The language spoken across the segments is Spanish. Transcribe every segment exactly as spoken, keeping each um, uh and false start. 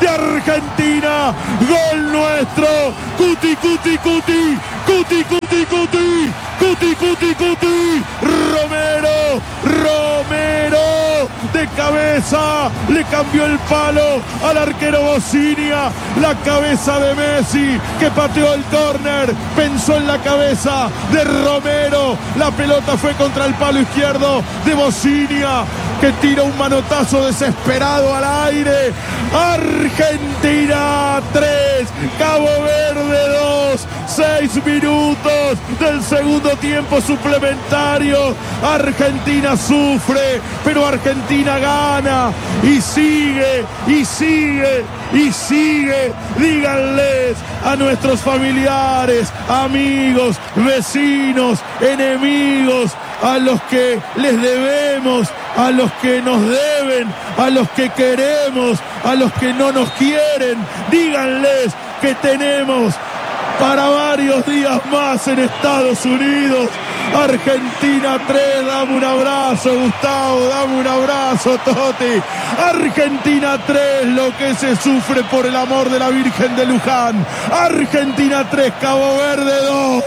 de Argentina. Gol nuestro. Cuti, cuti, cuti. Cuti, cuti, cuti. Cuti, cuti, cuti. Romero. Romero. De cabeza. Le cambió el palo al arquero Bocinia. La cabeza de Messi, que pateó el córner. Pensó en la cabeza de Romero. La pelota fue contra el palo izquierdo de Bocinia, que tira un manotazo desesperado al aire. Argentina tres, Cabo Verde dos. Seis minutos del segundo tiempo suplementario. Argentina sufre, pero Argentina gana. Y sigue, y sigue, y sigue. Díganles a nuestros familiares, amigos, vecinos, enemigos, a los que les debemos, a los que nos deben, a los que queremos, a los que no nos quieren. Díganles que tenemos para varios días más en Estados Unidos. Argentina tres, dame un abrazo, Gustavo, dame un abrazo, Toti. Argentina tres, lo que se sufre por el amor de la Virgen de Luján. Argentina tres, Cabo Verde dos.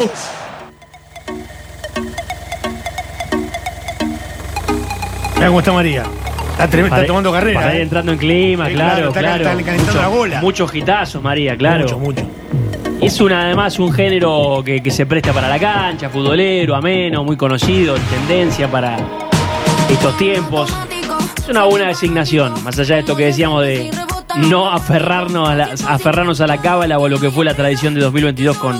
Mira cómo está María. Está, trem- está tomando carrera. Para ir ¿eh? entrando en clima, Sí, claro, está, claro. Está calentando Mucho- la bola. Muchos hitazos, María, claro. Mucho, mucho. Es una, además un género que, que se presta para la cancha, futbolero, ameno, muy conocido, en tendencia para estos tiempos. Es una buena designación, más allá de esto que decíamos de no aferrarnos a la, aferrarnos a la cábala o lo que fue la tradición de dos mil veintidós con